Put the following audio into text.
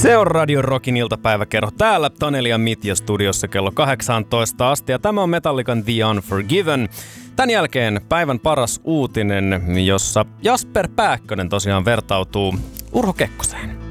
Se on Radio Rockin iltapäiväkerho täällä Taneli ja Mitja studiossa kello 18 asti ja tämä on Metallican The Unforgiven. Tän jälkeen päivän paras uutinen, jossa Jasper Pääkkönen tosiaan vertautuu Urho Kekkoseen.